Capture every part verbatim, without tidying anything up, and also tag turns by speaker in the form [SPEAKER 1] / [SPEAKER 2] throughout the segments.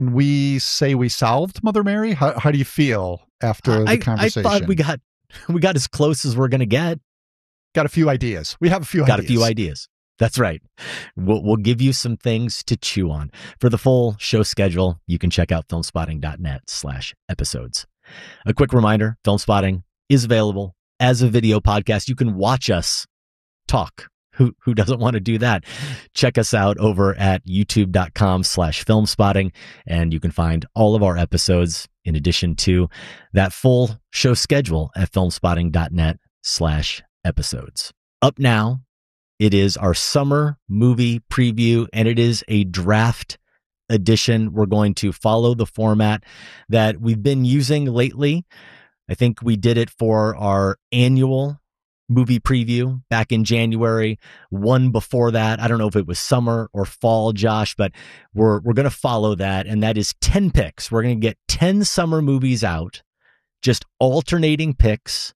[SPEAKER 1] we say we solved Mother Mary? How, how do you feel after the
[SPEAKER 2] I,
[SPEAKER 1] conversation?
[SPEAKER 2] I thought we got we got as close as we're going to get.
[SPEAKER 1] Got a few ideas. We have a few
[SPEAKER 2] got
[SPEAKER 1] ideas.
[SPEAKER 2] a few ideas. That's right. We'll, we'll give you some things to chew on. For the full show schedule, you can check out filmspotting.net slash episodes. A quick reminder, Filmspotting is available as a video podcast. You can watch us talk. Who who doesn't want to do that? Check us out over at youtube.com slash filmspotting, and you can find all of our episodes in addition to that full show schedule at filmspotting.net slash episodes. Up now, it is our summer movie preview, and it is a draft edition. We're going to follow the format that we've been using lately. I think we did it for our annual movie preview back in January. One before that, I don't know if it was summer or fall, Josh, but we're we're going to follow that, and that is ten picks. We're going to get ten summer movies out, just alternating picks,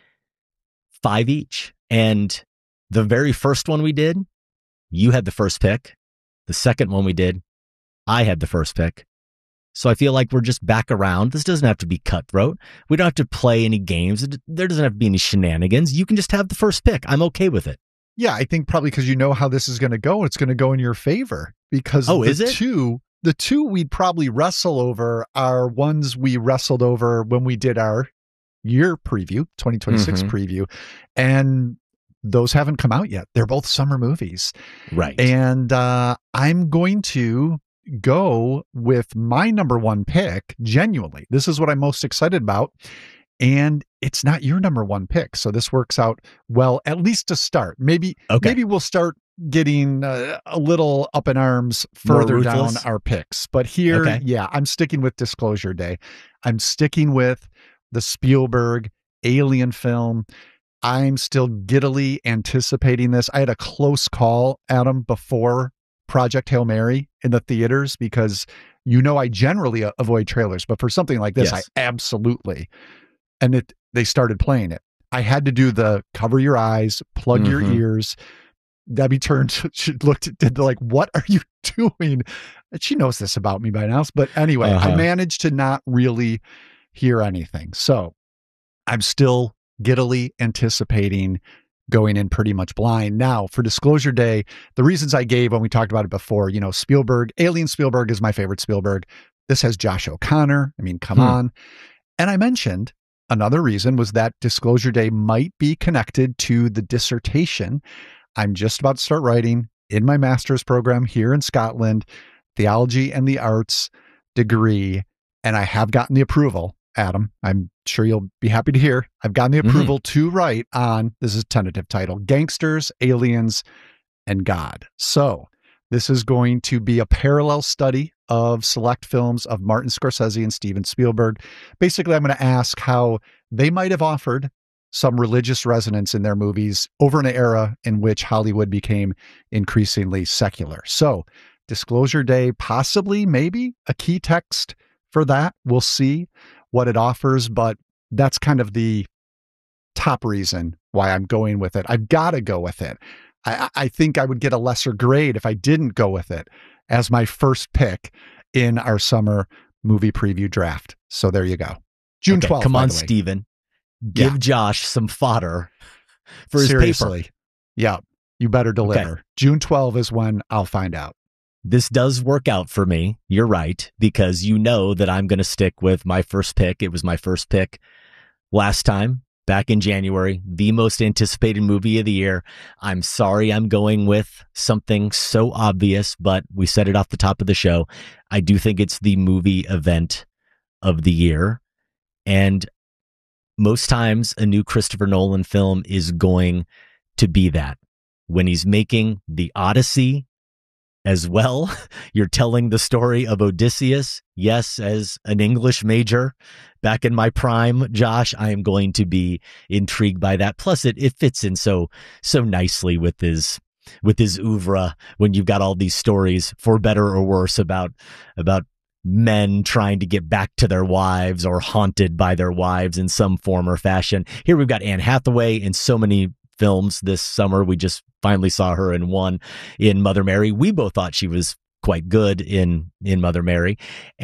[SPEAKER 2] five each. And the very first one we did, you had the first pick. The second one we did, I had the first pick. So I feel like we're just back around. This doesn't have to be cutthroat. We don't have to play any games. There doesn't have to be any shenanigans. You can just have the first pick. I'm okay with it.
[SPEAKER 1] Yeah, I think probably because you know how this is going to go. It's going to go in your favor because
[SPEAKER 2] oh,
[SPEAKER 1] the
[SPEAKER 2] is it?
[SPEAKER 1] two, the two we'd probably wrestle over are ones we wrestled over when we did our year preview, twenty twenty-six mm-hmm. preview. And those haven't come out yet. They're both summer movies.
[SPEAKER 2] Right.
[SPEAKER 1] And uh, I'm going to go with my number one pick. Genuinely, this is what I'm most excited about. And it's not your number one pick. So this works out well, at least to start. Maybe,
[SPEAKER 2] okay.
[SPEAKER 1] maybe we'll start getting uh, a little up in arms further down our picks. But here, okay. yeah, I'm sticking with Disclosure Day. I'm sticking with the Spielberg Alien film. I'm still giddily anticipating this. I had a close call, Adam, before Project Hail Mary in the theaters because, you know, I generally avoid trailers, but for something like this, yes. I absolutely. And it, they started playing it. I had to do the cover your eyes, plug mm-hmm. your ears. Debbie turned, she looked at, did like, what are you doing? And she knows this about me by now. But anyway, uh-huh. I managed to not really hear anything. So I'm still giddily anticipating going in pretty much blind. Now, for Disclosure Day, the reasons I gave when we talked about it before, you know, Spielberg, Alien Spielberg is my favorite Spielberg. This has Josh O'Connor. I mean, come hmm. on. And I mentioned another reason was that Disclosure Day might be connected to the dissertation I'm just about to start writing in my master's program here in Scotland, Theology and the Arts degree. And I have gotten the approval, Adam. I'm sure you'll be happy to hear. I've gotten the approval mm-hmm. to write on, this is a tentative title, Gangsters, Aliens, and God. So this is going to be a parallel study of select films of Martin Scorsese and Steven Spielberg. Basically, I'm going to ask how they might have offered some religious resonance in their movies over an era in which Hollywood became increasingly secular. So Disclosure Day, possibly, maybe a key text for that. We'll see what it offers, but that's kind of the top reason why I'm going with it. I've got to go with it. I, I think I would get a lesser grade if I didn't go with it as my first pick in our summer movie preview draft. So there you go. June twelfth.
[SPEAKER 2] Come on, Steven. Give yeah. Josh some fodder for his
[SPEAKER 1] Seriously.
[SPEAKER 2] paper.
[SPEAKER 1] Yeah, you better deliver. Okay. June twelfth is when I'll find out.
[SPEAKER 2] This does work out for me. You're right, because you know that I'm going to stick with my first pick. It was my first pick last time, back in January, the most anticipated movie of the year. I'm sorry I'm going with something so obvious, but we said it off the top of the show. I do think it's the movie event of the year. And most times a new Christopher Nolan film is going to be that. When he's making The Odyssey as well, you're telling the story of Odysseus. Yes, as an English major back in my prime, Josh, I am going to be intrigued by that. Plus it, it fits in so, so nicely with his, with his oeuvre when you've got all these stories, for better or worse, about, about men trying to get back to their wives or haunted by their wives in some form or fashion. Here we've got Anne Hathaway in so many films this summer. We just finally saw her in one in Mother Mary. We both thought she was quite good in in Mother Mary.